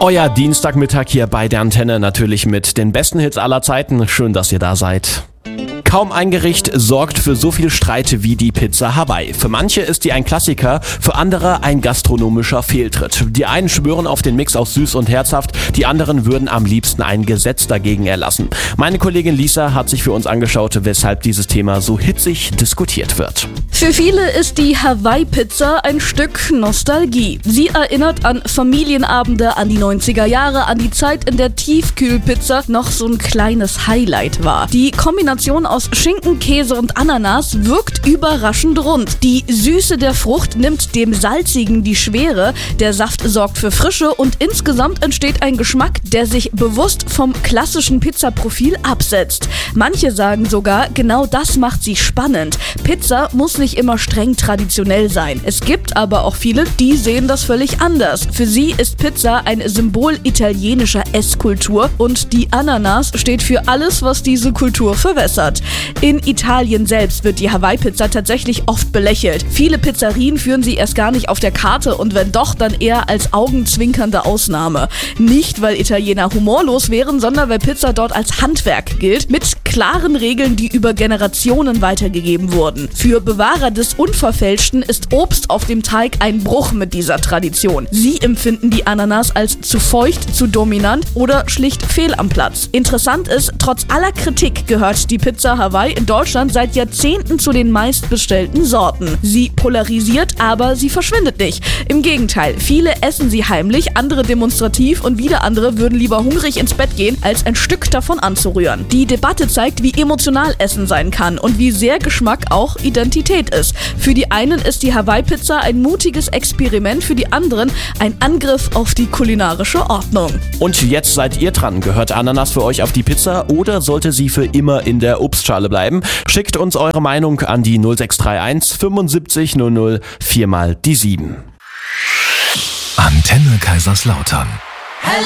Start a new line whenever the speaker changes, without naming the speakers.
Euer Dienstagmittag hier bei der Antenne, natürlich mit den besten Hits aller Zeiten. Schön, dass ihr da seid. Kaum ein Gericht sorgt für so viel Streit wie die Pizza Hawaii. Für manche ist die ein Klassiker, für andere ein gastronomischer Fehltritt. Die einen schwören auf den Mix aus süß und herzhaft, die anderen würden am liebsten ein Gesetz dagegen erlassen. Meine Kollegin Lisa hat sich für uns angeschaut, weshalb dieses Thema so hitzig diskutiert wird.
Für viele ist die Hawaii-Pizza ein Stück Nostalgie. Sie erinnert an Familienabende, an die 90er Jahre, an die Zeit, in der Tiefkühlpizza noch so ein kleines Highlight war. Die Kombination aus Schinken, Käse und Ananas wirkt überraschend rund. Die Süße der Frucht nimmt dem Salzigen die Schwere, der Saft sorgt für Frische und insgesamt entsteht ein Geschmack, der sich bewusst vom klassischen Pizzaprofil absetzt. Manche sagen sogar, genau das macht sie spannend. Pizza muss nicht immer streng traditionell sein. Es gibt aber auch viele, die sehen das völlig anders. Für sie ist Pizza ein Symbol italienischer Esskultur und die Ananas steht für alles, was diese Kultur verwässert. In Italien selbst wird die Hawaii-Pizza tatsächlich oft belächelt. Viele Pizzerien führen sie erst gar nicht auf der Karte und wenn doch, dann eher als augenzwinkernde Ausnahme. Nicht, weil Italiener humorlos wären, sondern weil Pizza dort als Handwerk gilt, mit klaren Regeln, die über Generationen weitergegeben wurden. Für Bewahrer des Unverfälschten ist Obst auf dem Teig ein Bruch mit dieser Tradition. Sie empfinden die Ananas als zu feucht, zu dominant oder schlicht fehl am Platz. Interessant ist, trotz aller Kritik gehört die Pizza Hawaii in Deutschland seit Jahrzehnten zu den meistbestellten Sorten. Sie polarisiert, aber sie verschwindet nicht. Im Gegenteil, viele essen sie heimlich, andere demonstrativ und wieder andere würden lieber hungrig ins Bett gehen, als ein Stück davon anzurühren. Die Debatte zeigt, wie emotional Essen sein kann und wie sehr Geschmack auch Identität ist. Für die einen ist die Hawaii-Pizza ein mutiges Experiment, für die anderen ein Angriff auf die kulinarische Ordnung.
Und jetzt seid ihr dran. Gehört Ananas für euch auf die Pizza oder sollte sie für immer in der Obstschale bleiben? Schickt uns eure Meinung an die 0631 75 00 4 mal die 7.
Antenne Kaiserslautern.